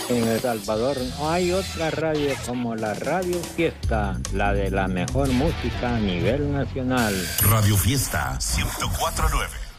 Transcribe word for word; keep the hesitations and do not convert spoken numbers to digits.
En El Salvador no hay otra radio como la Radio Fiesta, la de la mejor música a nivel nacional. Radio Fiesta ciento cuatro punto nueve.